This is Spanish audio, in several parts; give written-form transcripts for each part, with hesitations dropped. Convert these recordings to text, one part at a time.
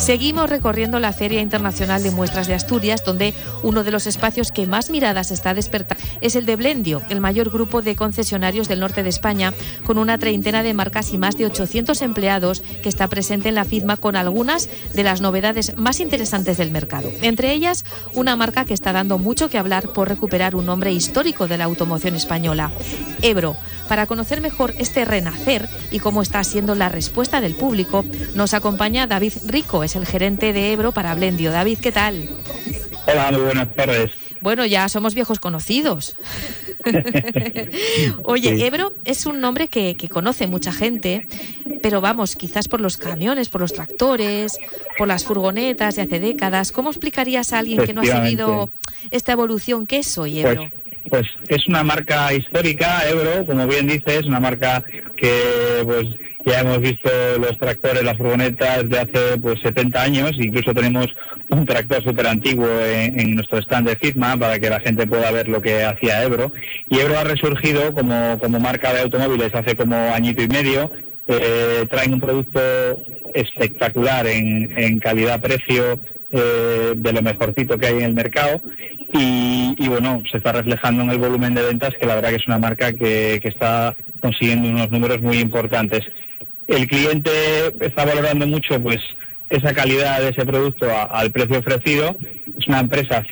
Seguimos recorriendo la Feria Internacional de Muestras de Asturias, donde uno de los espacios que más miradas está despertando es el de Blendio, el mayor grupo de concesionarios del norte de España, con una treintena de marcas y más de 800 empleados, que está presente en la FIDMA con algunas de las novedades más interesantes del mercado. Entre ellas, una marca que está dando mucho que hablar por recuperar un nombre histórico de la automoción española, Ebro. Para conocer mejor este renacer y cómo está siendo la respuesta del público, nos acompaña David Rico, es el gerente de Ebro para Blendio. David, ¿qué tal? Hola, muy buenas tardes. Bueno, ya somos viejos conocidos. Oye, sí. Ebro es un nombre que conoce mucha gente, pero vamos, quizás por los camiones, por los tractores, por las furgonetas de hace décadas. ¿Cómo explicarías a alguien que no ha seguido esta evolución? ¿Qué es hoy Ebro? Pues es una marca histórica, Ebro, como bien dices, una marca que pues ya hemos visto los tractores, las furgonetas de hace 70 años, incluso tenemos un tractor súper antiguo en nuestro stand de FIDMA para que la gente pueda ver lo que hacía Ebro. Y Ebro ha resurgido como marca de automóviles hace como añito y medio. Traen un producto espectacular en calidad-precio, de lo mejorcito que hay en el mercado y bueno, se está reflejando en el volumen de ventas, que la verdad que es una marca que está consiguiendo unos números muy importantes. El cliente está valorando mucho pues esa calidad de ese producto al precio ofrecido. Es una empresa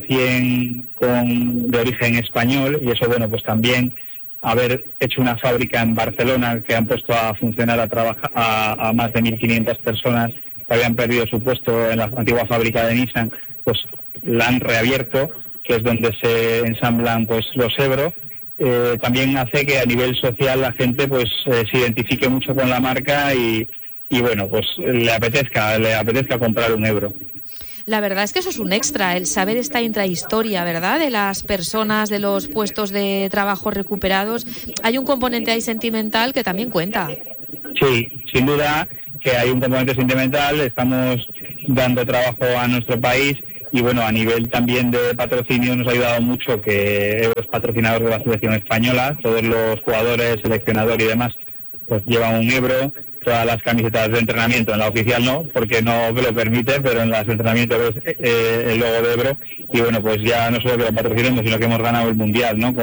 100% de origen español y eso, bueno, pues también haber hecho una fábrica en Barcelona que han puesto a funcionar a más de 1.500 personas que habían perdido su puesto en la antigua fábrica de Nissan, pues la han reabierto, que es donde se ensamblan pues los Ebro. También hace que a nivel social la gente pues se identifique mucho con la marca y bueno, pues le apetezca comprar un Ebro. La verdad es que eso es un extra, el saber esta intrahistoria, ¿verdad?, de las personas, de los puestos de trabajo recuperados. Hay un componente ahí sentimental que también cuenta. Sí, sin duda que hay un componente sentimental. Estamos dando trabajo a nuestro país y bueno, a nivel también de patrocinio nos ha ayudado mucho que Ebro es patrocinador de la selección española. Todos los jugadores, seleccionador y demás pues llevan un Ebro. Todas las camisetas de entrenamiento, en la oficial no, porque no me lo permite, pero en las entrenamientos ves el logo de Ebro y bueno, pues ya no solo que lo patrocinemos, sino que hemos ganado el mundial, ¿no?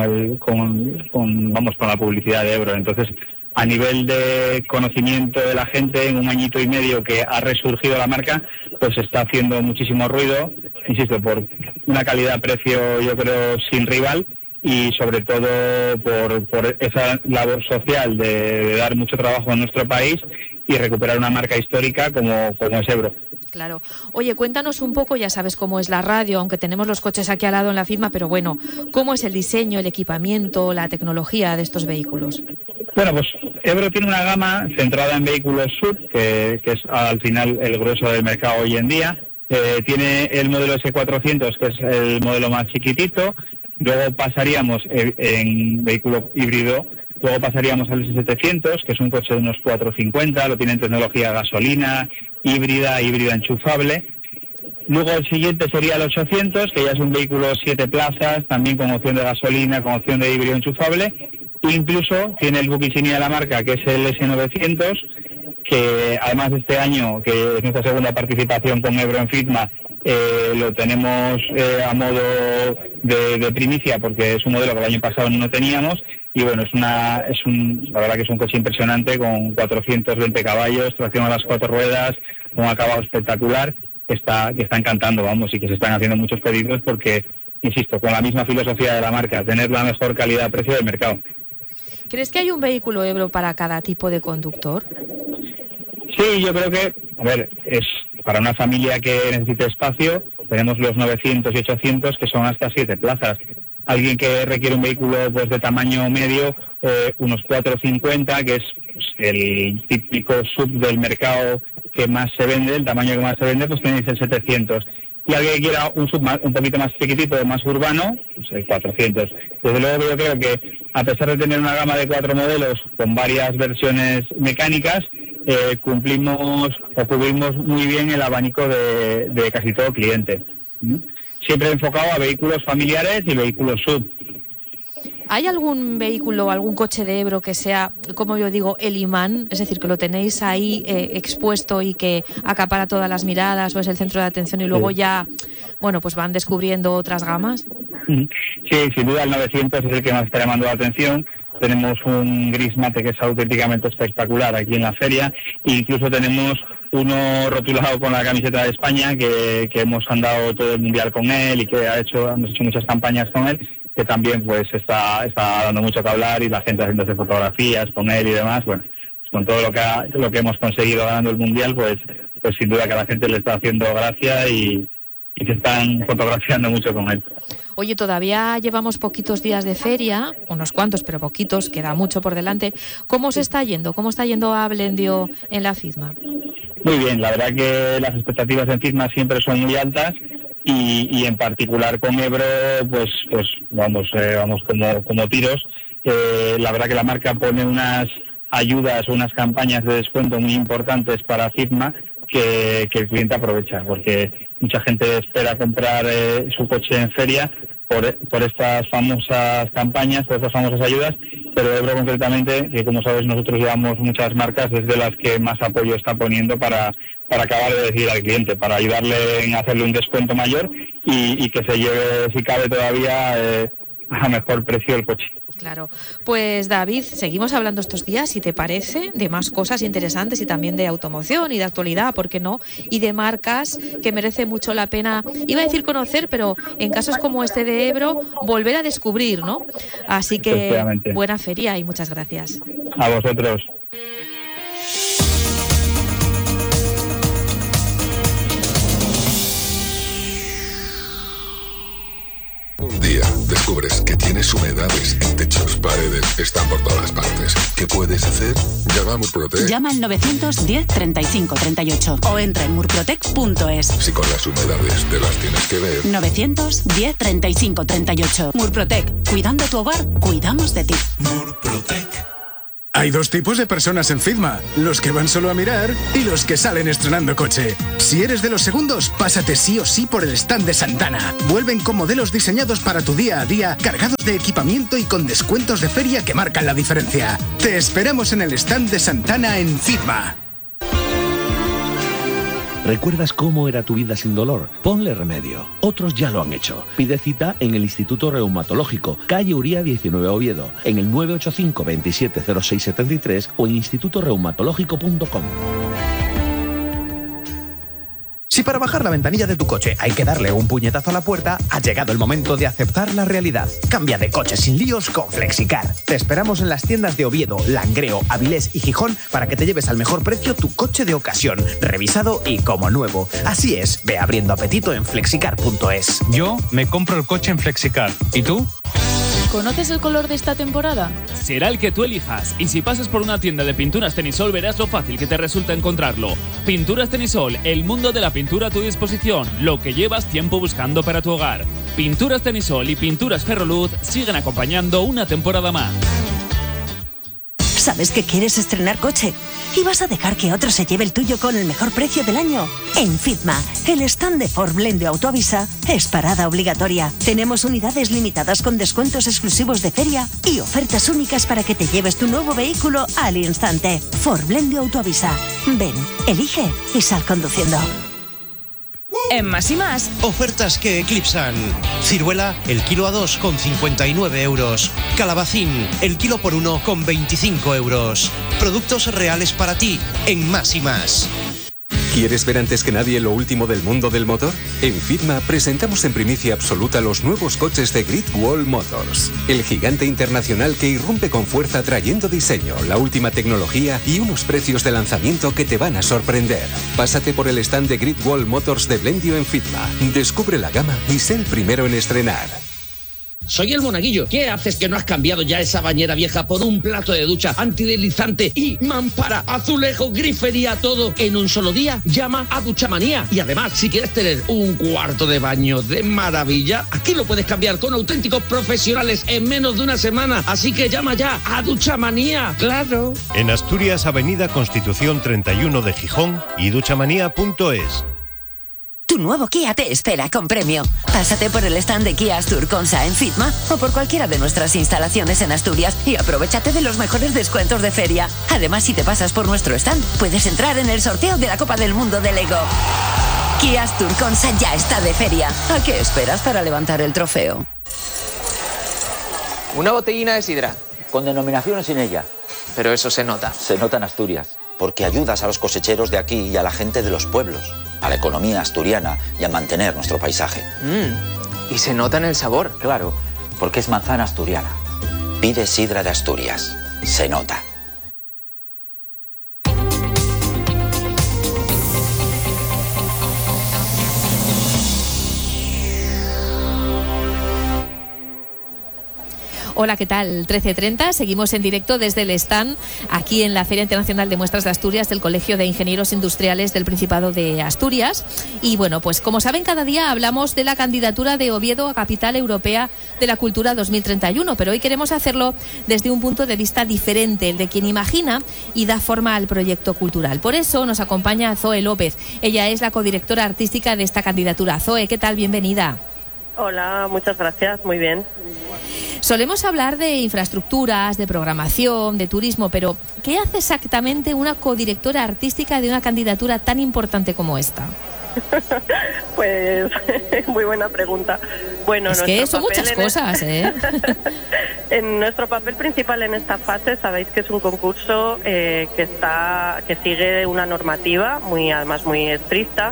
Con la publicidad de Ebro. Entonces, a nivel de conocimiento de la gente, en un añito y medio que ha resurgido la marca, pues está haciendo muchísimo ruido, insisto, por una calidad-precio yo creo sin rival. Y sobre todo por esa labor social de dar mucho trabajo en nuestro país y recuperar una marca histórica como es Ebro. Claro. Oye, cuéntanos un poco, ya sabes cómo es la radio, aunque tenemos los coches aquí al lado en la FIDMA, pero bueno, ¿cómo es el diseño, el equipamiento, la tecnología de estos vehículos? Bueno, pues Ebro tiene una gama centrada en vehículos SUV, que es al final el grueso del mercado hoy en día. Tiene el modelo S400, que es el modelo más chiquitito. Luego pasaríamos en vehículo híbrido, luego pasaríamos al S700, que es un coche de unos 450, lo tiene en tecnología gasolina, híbrida enchufable. Luego el siguiente sería el 800, que ya es un vehículo 7 plazas, también con opción de gasolina, con opción de híbrido enchufable. Incluso tiene el buque insignia de la marca, que es el S900, que además este año, que es nuestra segunda participación con Ebro en FIDMA, lo tenemos a modo de primicia porque es un modelo que el año pasado no teníamos y bueno, la verdad que es un coche impresionante con 420 caballos, tracción a las 4 ruedas, un acabado espectacular que está encantando, vamos, y que se están haciendo muchos pedidos porque, insisto, con la misma filosofía de la marca, tener la mejor calidad-precio del mercado. ¿Crees que hay un vehículo Ebro para cada tipo de conductor? Sí, yo creo que, es para una familia que necesite espacio, tenemos los 900 y 800 que son hasta 7 plazas. Alguien que requiere un vehículo pues de tamaño medio, unos 450, que es el típico sub del mercado que más se vende, el tamaño que más se vende, pues tenéis el 700. Y alguien que quiera un sub un poquito más chiquitito, más urbano, pues el 400. Desde luego yo creo que a pesar de tener una gama de 4 modelos con varias versiones mecánicas, cubrimos muy bien el abanico de casi todo cliente. Siempre enfocado a vehículos familiares y vehículos sub. ¿Hay algún vehículo, algún coche de Ebro que sea, como yo digo, el imán? Es decir, que lo tenéis ahí expuesto y que acapara todas las miradas o es el centro de atención y luego ya, bueno, pues van descubriendo otras gamas. Sí, sin duda el 900 es el que más está llamando la atención. Tenemos un gris mate que es auténticamente espectacular aquí en la feria. Incluso tenemos uno rotulado con la camiseta de España que hemos andado todo el mundial con él y que hemos hecho muchas campañas con él, que también pues está dando mucho que hablar y la gente haciéndose fotografías con él y demás. Bueno, pues con todo lo que hemos conseguido ganando el mundial, pues sin duda que a la gente le está haciendo gracia y se están fotografiando mucho con él. Oye, todavía llevamos poquitos días de feria, unos cuantos, pero poquitos, queda mucho por delante. ¿Cómo se está yendo? ¿Cómo está yendo a Blendio en la FIDMA? Muy bien, la verdad que las expectativas en FIDMA siempre son muy altas y en particular con Ebro, pues vamos como tiros. La verdad que la marca pone unas ayudas o unas campañas de descuento muy importantes para FIDMA que el cliente aprovecha, porque mucha gente espera comprar su coche en feria por estas famosas campañas, por estas famosas ayudas, pero Ebro concretamente, que como sabes nosotros llevamos muchas marcas, es de las que más apoyo está poniendo para acabar de decidir al cliente, para ayudarle en hacerle un descuento mayor y que se lleve, si cabe todavía, a mejor precio el coche. Claro. Pues David, seguimos hablando estos días, si te parece, de más cosas interesantes y también de automoción y de actualidad, ¿por qué no? Y de marcas que merece mucho la pena, iba a decir conocer, pero en casos como este de Ebro, volver a descubrir, ¿no? Así que buena feria y muchas gracias. A vosotros. Un día descubres que tienes humedades en techos, paredes, están por todas partes. ¿Qué puedes hacer? Llama a Murprotec. Llama al 910 35 38 o entra en murprotec.es. Si con las humedades te las tienes que ver. 910 35 38. Murprotec. Cuidando tu hogar, cuidamos de ti. Murprotec. Hay dos tipos de personas en FIDMA, los que van solo a mirar y los que salen estrenando coche. Si eres de los segundos, pásate sí o sí por el stand de Santana. Vuelven con modelos diseñados para tu día a día, cargados de equipamiento y con descuentos de feria que marcan la diferencia. Te esperamos en el stand de Santana en FIDMA. ¿Recuerdas cómo era tu vida sin dolor? Ponle remedio. Otros ya lo han hecho. Pide cita en el Instituto Reumatológico, calle Uría 19 Oviedo, en el 985 27 06 73 o en institutoreumatológico.com. Si para bajar la ventanilla de tu coche hay que darle un puñetazo a la puerta, ha llegado el momento de aceptar la realidad. Cambia de coche sin líos con Flexicar. Te esperamos en las tiendas de Oviedo, Langreo, Avilés y Gijón para que te lleves al mejor precio tu coche de ocasión, revisado y como nuevo. Así es, ve abriendo apetito en flexicar.es. Yo me compro el coche en Flexicar. ¿Y tú? ¿Conoces el color de esta temporada? Será el que tú elijas, y si pasas por una tienda de pinturas Tenisol verás lo fácil que te resulta encontrarlo. Pinturas Tenisol, el mundo de la pintura a tu disposición, lo que llevas tiempo buscando para tu hogar. Pinturas Tenisol y Pinturas Ferroluz siguen acompañando una temporada más. ¿Sabes que quieres estrenar coche? ¿Y vas a dejar que otro se lleve el tuyo con el mejor precio del año? En FIDMA, el stand de Ford Blendio Autoavisa es parada obligatoria. Tenemos unidades limitadas con descuentos exclusivos de feria y ofertas únicas para que te lleves tu nuevo vehículo al instante. Ford Blendio Autoavisa. Ven, elige y sal conduciendo. En Más y Más, ofertas que eclipsan. Ciruela, el kilo a 2 con 59 euros. Calabacín, el kilo por 1 con 25 euros. Productos reales para ti en Más y Más. ¿Quieres ver antes que nadie lo último del mundo del motor? En FIDMA presentamos en primicia absoluta los nuevos coches de Great Wall Motors, el gigante internacional que irrumpe con fuerza trayendo diseño, la última tecnología y unos precios de lanzamiento que te van a sorprender. Pásate por el stand de Great Wall Motors de Blendio en FIDMA, descubre la gama y sé el primero en estrenar. Soy el Monaguillo. ¿Qué haces que no has cambiado ya esa bañera vieja por un plato de ducha antideslizante y mampara, azulejo, grifería, todo en un solo día? Llama a Duchamanía. Y además, si quieres tener un cuarto de baño de maravilla, aquí lo puedes cambiar con auténticos profesionales en menos de una semana. Así que llama ya a Duchamanía. ¡Claro! En Asturias, Avenida Constitución 31 de Gijón y duchamanía.es. Tu nuevo Kia te espera con premio. Pásate por el stand de Kia Astur-Consa en Fitma o por cualquiera de nuestras instalaciones en Asturias y aprovéchate de los mejores descuentos de feria. Además, si te pasas por nuestro stand, puedes entrar en el sorteo de la Copa del Mundo de Lego. Kia Astur-Consa ya está de feria. ¿A qué esperas para levantar el trofeo? Una botellina de sidra. Con denominación sin ella. Pero eso se nota. Se nota en Asturias. Porque ayudas a los cosecheros de aquí y a la gente de los pueblos, a la economía asturiana y a mantener nuestro paisaje. Y se nota en el sabor. Claro, porque es manzana asturiana. Pide sidra de Asturias. Se nota. Hola, ¿qué tal? 13:30, seguimos en directo desde el stand aquí en la Feria Internacional de Muestras de Asturias del Colegio de Ingenieros Industriales del Principado de Asturias. Y bueno, pues como saben, cada día hablamos de la candidatura de Oviedo a Capital Europea de la Cultura 2031, pero hoy queremos hacerlo desde un punto de vista diferente, el de quien imagina y da forma al proyecto cultural. Por eso nos acompaña Zoe López. Ella es la codirectora artística de esta candidatura. Zoe, ¿qué tal? Bienvenida. Hola, muchas gracias, muy bien. Solemos hablar de infraestructuras, de programación, de turismo, pero ¿qué hace exactamente una codirectora artística de una candidatura tan importante como esta? Pues muy buena pregunta. Bueno, es que son muchas cosas, ¿eh? En nuestro papel principal en esta fase, sabéis que es un concurso que sigue una normativa además muy estricta.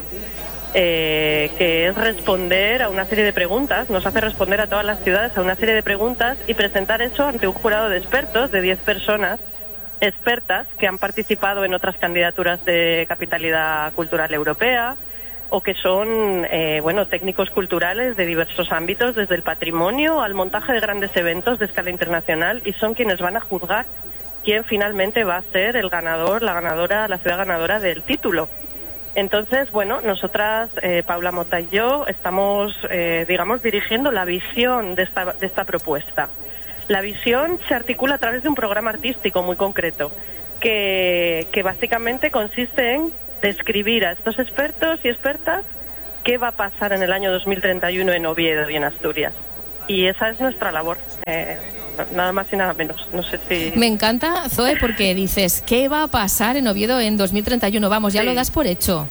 Que es responder a una serie de preguntas, nos hace responder a todas las ciudades a una serie de preguntas y presentar eso ante un jurado de expertos, de 10 personas expertas que han participado en otras candidaturas de capitalidad cultural europea o que son técnicos culturales de diversos ámbitos, desde el patrimonio al montaje de grandes eventos de escala internacional, y son quienes van a juzgar quién finalmente va a ser el ganador, la ganadora, la ciudad ganadora del título. Entonces, bueno, nosotras, Paula Mota y yo, estamos, dirigiendo la visión de esta propuesta. La visión se articula a través de un programa artístico muy concreto, que básicamente consiste en describir a estos expertos y expertas qué va a pasar en el año 2031 en Oviedo y en Asturias. Y esa es nuestra labor. Nada más y nada menos. No sé si... Me encanta, Zoe, porque dices, ¿qué va a pasar en Oviedo en 2031? Vamos, ya sí. Lo das por hecho.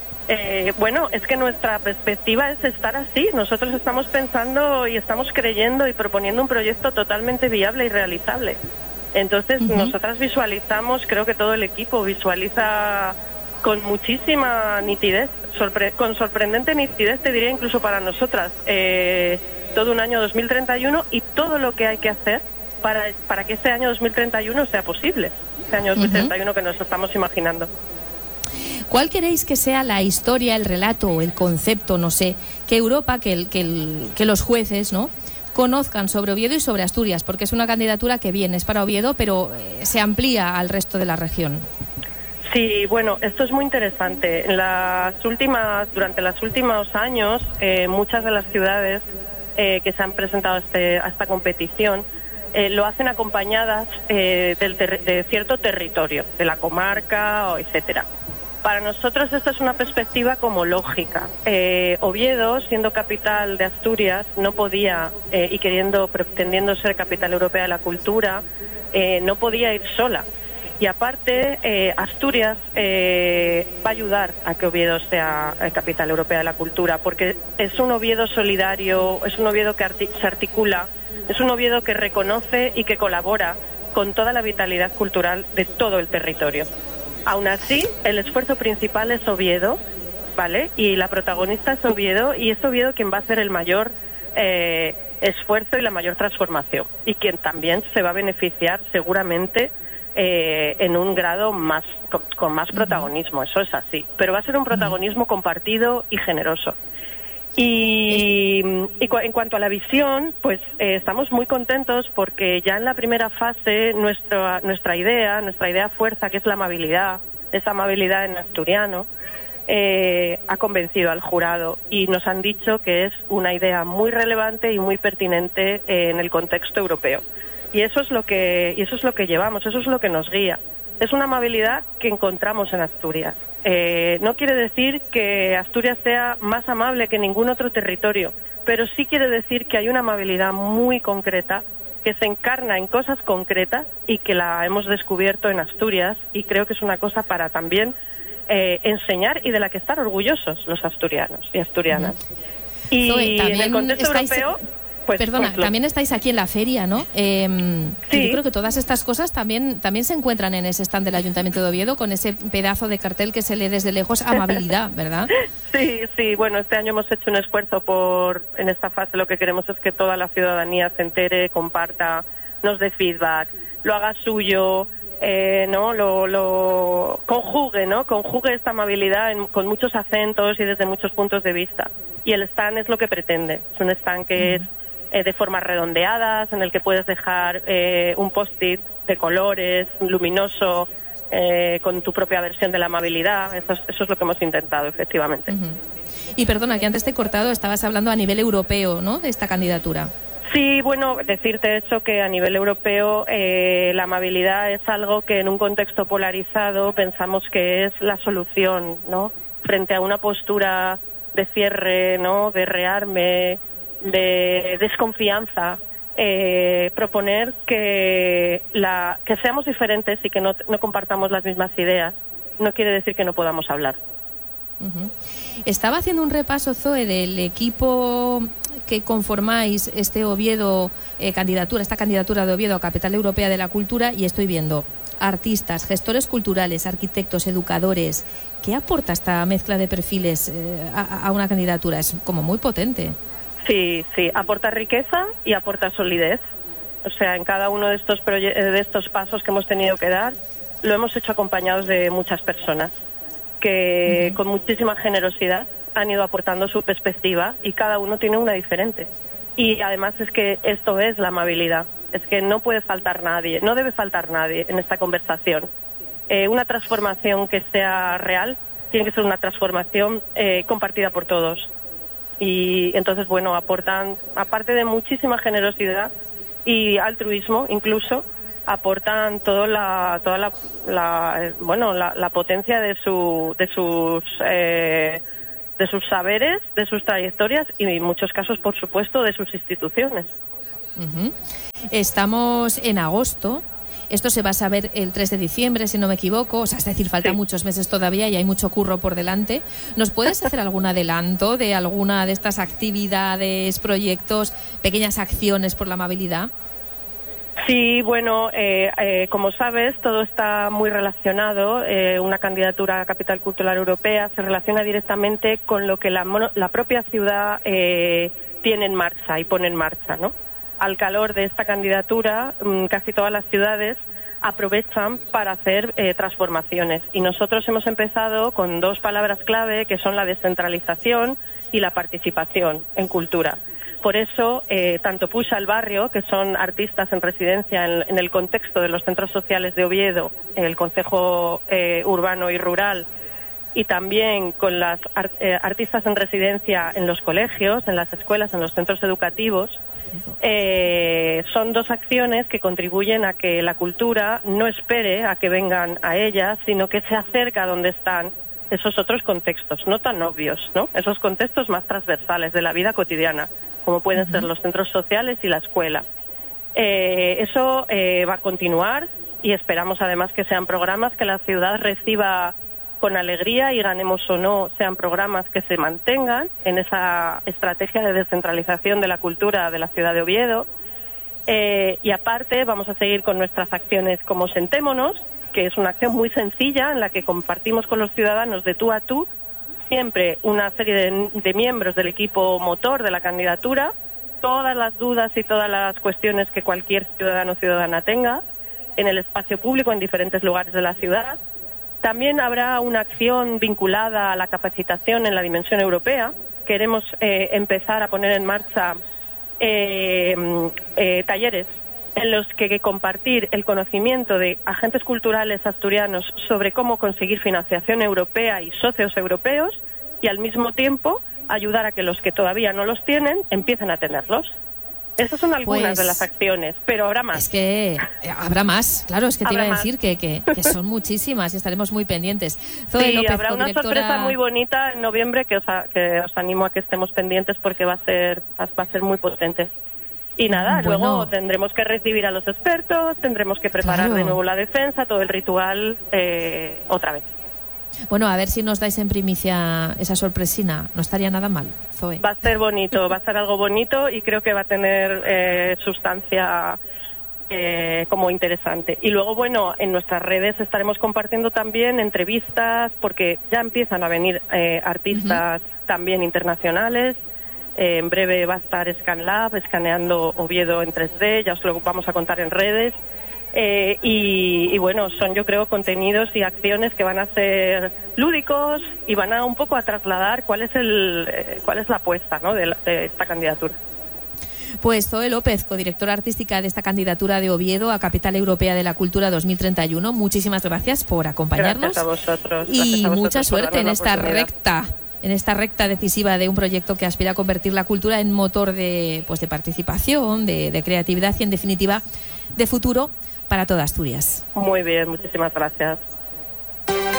Bueno, es que nuestra perspectiva es estar así. Nosotros estamos pensando y estamos creyendo y proponiendo un proyecto totalmente viable y realizable. Entonces, nosotras visualizamos, creo que todo el equipo visualiza con muchísima nitidez, con sorprendente nitidez, te diría incluso para nosotras, todo un año 2031 y todo lo que hay que hacer para que ese año 2031 sea posible, ese año 2031 que nos estamos imaginando. ¿Cuál queréis que sea la historia, el relato o el concepto, no sé, que Europa, que los jueces, ¿no?, conozcan sobre Oviedo y sobre Asturias? Porque es una candidatura que bien es para Oviedo, pero se amplía al resto de la región. Sí, bueno, esto es muy interesante. Durante los últimos años, muchas de las ciudades que se han presentado a esta competición lo hacen acompañadas de cierto territorio, de la comarca, etcétera. Para nosotros esta es una perspectiva como lógica. Oviedo, siendo capital de Asturias, no podía, y pretendiendo ser capital europea de la cultura, no podía ir sola. Y aparte, Asturias va a ayudar a que Oviedo sea capital europea de la cultura, porque es un Oviedo solidario, es un Oviedo que se articula, es un Oviedo que reconoce y que colabora con toda la vitalidad cultural de todo el territorio. Aún así, el esfuerzo principal es Oviedo, ¿vale? Y la protagonista es Oviedo, y es Oviedo quien va a hacer el mayor esfuerzo y la mayor transformación, y quien también se va a beneficiar seguramente en un grado con más protagonismo, eso es así, pero va a ser un protagonismo compartido y generoso. Y en cuanto a la visión, pues estamos muy contentos porque ya en la primera fase nuestra idea fuerza, que es la amabilidad, esa amabilidad en asturiano, ha convencido al jurado y nos han dicho que es una idea muy relevante y muy pertinente en el contexto europeo. Y eso es lo que llevamos, eso es lo que nos guía. Es una amabilidad que encontramos en Asturias. No quiere decir que Asturias sea más amable que ningún otro territorio, pero sí quiere decir que hay una amabilidad muy concreta que se encarna en cosas concretas y que la hemos descubierto en Asturias, y creo que es una cosa para también enseñar y de la que estar orgullosos los asturianos y asturianas. Y Zoe, en el contexto europeo... Perdona, también estáis aquí en la feria, ¿no? Sí. Yo creo que todas estas cosas también se encuentran en ese stand del Ayuntamiento de Oviedo, con ese pedazo de cartel que se lee desde lejos, amabilidad, ¿verdad? Sí, bueno, este año hemos hecho un esfuerzo en esta fase lo que queremos es que toda la ciudadanía se entere, comparta, nos dé feedback, lo haga suyo, ¿no? Lo conjugue esta amabilidad con muchos acentos y desde muchos puntos de vista. Y el stand es lo que pretende, es un stand que es de formas redondeadas, en el que puedes dejar un post-it de colores, luminoso, con tu propia versión de la amabilidad. Eso es lo que hemos intentado, efectivamente. Y perdona, que antes te he cortado, estabas hablando a nivel europeo, ¿no?, de esta candidatura. Sí, bueno, decirte eso, que a nivel europeo la amabilidad es algo que en un contexto polarizado pensamos que es la solución, ¿no?, frente a una postura de cierre, ¿no?, de rearme, de desconfianza. Proponer que seamos diferentes y que no compartamos las mismas ideas no quiere decir que no podamos hablar. Estaba haciendo un repaso, Zoe, del equipo que conformáis esta candidatura de Oviedo a Capital Europea de la Cultura, y estoy viendo artistas, gestores culturales, arquitectos, educadores. ¿Qué aporta esta mezcla de perfiles a una candidatura? Es como muy potente. Sí, aporta riqueza y aporta solidez. O sea, en cada uno de estos pasos que hemos tenido que dar, lo hemos hecho acompañados de muchas personas que con muchísima generosidad han ido aportando su perspectiva, y cada uno tiene una diferente. Y además es que esto es la amabilidad. Es que no puede faltar nadie, no debe faltar nadie en esta conversación. Una transformación que sea real tiene que ser una transformación compartida por todos. Y entonces, bueno, aportan, aparte de muchísima generosidad y altruismo, incluso, aportan la potencia de sus saberes, de sus trayectorias y en muchos casos, por supuesto, de sus instituciones. Estamos en agosto. Esto se va a saber el 3 de diciembre, si no me equivoco. O sea, es decir, faltan muchos meses todavía y hay mucho curro por delante. ¿Nos puedes hacer algún adelanto de alguna de estas actividades, proyectos, pequeñas acciones por la amabilidad? Sí, bueno, como sabes, todo está muy relacionado. Una candidatura a Capital Cultural Europea se relaciona directamente con lo que la propia ciudad tiene en marcha y pone en marcha, ¿no? Al calor de esta candidatura, casi todas las ciudades aprovechan para hacer transformaciones. Y nosotros hemos empezado con dos palabras clave, que son la descentralización y la participación en cultura. Por eso, tanto Puxa al Barrio, que son artistas en residencia en el contexto de los centros sociales de Oviedo, el Concejo Urbano y Rural, y también con las artistas en residencia en los colegios, en las escuelas, en los centros educativos, son dos acciones que contribuyen a que la cultura no espere a que vengan a ella, sino que se acerca a donde están esos otros contextos, no tan obvios, ¿no? Esos contextos más transversales de la vida cotidiana, como pueden ser los centros sociales y la escuela. Eso va a continuar, y esperamos además que sean programas que la ciudad reciba con alegría, y ganemos o no, sean programas que se mantengan en esa estrategia de descentralización de la cultura de la ciudad de Oviedo. Y aparte vamos a seguir con nuestras acciones como Sentémonos, que es una acción muy sencilla en la que compartimos con los ciudadanos de tú a tú, siempre una serie de miembros del equipo motor de la candidatura, todas las dudas y todas las cuestiones que cualquier ciudadano o ciudadana tenga en el espacio público en diferentes lugares de la ciudad. También habrá una acción vinculada a la capacitación en la dimensión europea. Queremos empezar a poner en marcha talleres en los que compartir el conocimiento de agentes culturales asturianos sobre cómo conseguir financiación europea y socios europeos, y al mismo tiempo ayudar a que los que todavía no los tienen empiecen a tenerlos. Esas son algunas de las acciones, pero habrá más. Es que habrá más, claro, es que te Habrá iba a más. decir que son muchísimas y estaremos muy pendientes. Zoe Sí, López, habrá una sorpresa muy bonita en noviembre que os animo a que estemos pendientes porque va a ser muy potente. Y nada, Bueno. luego tendremos que recibir a los expertos, tendremos que preparar Claro. de nuevo la defensa, todo el ritual otra vez. Bueno, a ver si nos dais en primicia esa sorpresina. No estaría nada mal, Zoe. Va a ser bonito, va a ser algo bonito y creo que va a tener sustancia como interesante. Y luego, bueno, en nuestras redes estaremos compartiendo también entrevistas porque ya empiezan a venir artistas también internacionales. En breve va a estar ScanLab, escaneando Oviedo en 3D, ya os lo vamos a contar en redes. Y bueno, son yo creo contenidos y acciones que van a ser lúdicos y van a un poco a trasladar cuál es la apuesta, ¿no?, de esta candidatura. Pues Zoe López, codirectora artística de esta candidatura de Oviedo a Capital Europea de la Cultura 2031, muchísimas gracias por acompañarnos. Gracias a vosotros. Y mucha por suerte en darnos la oportunidad. en esta recta decisiva de un proyecto que aspira a convertir la cultura en motor de participación, de creatividad y en definitiva de futuro para toda Asturias. Muy bien, muchísimas gracias.